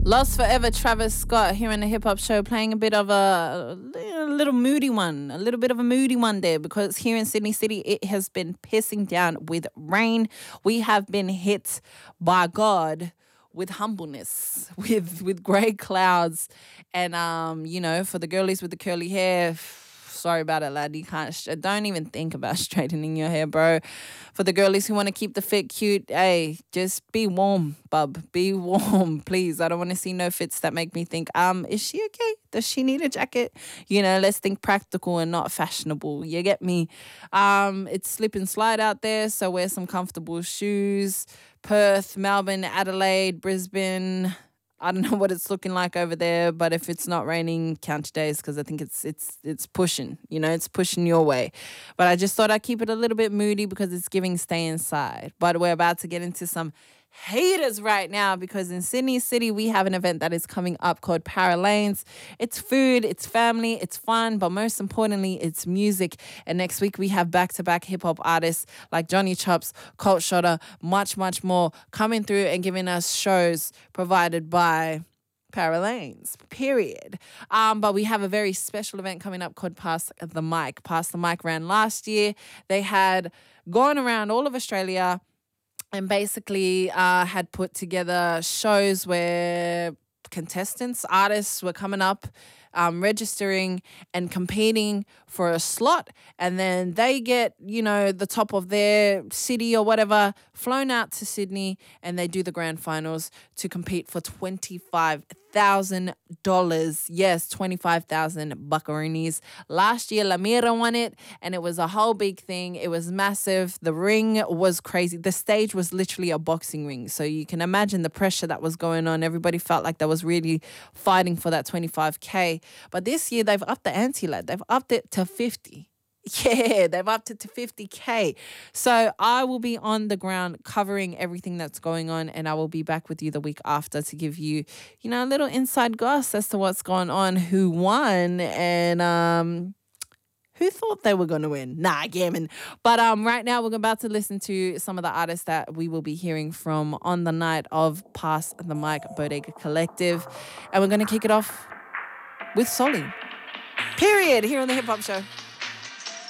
Lost Forever, Travis Scott here in the Hip Hop Show, playing a bit of a little moody one, a little bit of a moody one there, because here in Sydney City it has been pissing down with rain. We have been hit by God with humbleness, with grey clouds, and for the girlies with the curly hair. Sorry about it, lad. You can't. Don't even think about straightening your hair, bro. For the girlies who want to keep the fit cute, hey, just be warm, bub. Be warm, please. I don't want to see no fits that make me think, is she okay? Does she need a jacket? Let's think practical and not fashionable. You get me? It's slip and slide out there, so wear some comfortable shoes. Perth, Melbourne, Adelaide, Brisbane. I don't know what it's looking like over there, but if it's not raining, count your days, because I think it's pushing, it's pushing your way. But I just thought I'd keep it a little bit moody because it's giving stay inside. But we're about to get into some haters right now, because in Sydney City we have an event that is coming up called Paralanes. It's food, it's family, it's fun, but most importantly it's music. And next week we have back-to-back hip-hop artists like Johnny Chops, Colt Shotter, much more coming through and giving us shows provided by Paralanes, period. But we have a very special event coming up called Pass the Mic. Pass the Mic ran last year. They had gone around all of Australia and basically had put together shows where contestants, artists were coming up, registering and competing for a slot, and then they get, the top of their city or whatever, flown out to Sydney, and they do the grand finals to compete for $25,000. Yes, 25,000 buckaroonies. Last year, Lamira won it, and it was a whole big thing. It was massive. The ring was crazy. The stage was literally a boxing ring, so you can imagine the pressure that was going on. Everybody felt like they was really fighting for that 25K. But this year, they've upped the ante, lad. They've upped it to 50. Yeah, they've upped it to 50K. So I will be on the ground covering everything that's going on, and I will be back with you the week after to give you, a little inside goss as to what's going on, who won, and who thought they were going to win. Nah, gammon. But right now we're about to listen to some of the artists that we will be hearing from on the night of Pass the Mic Bodega Collective, and we're going to kick it off with Solly. Period. Here on the Hip Hop Show.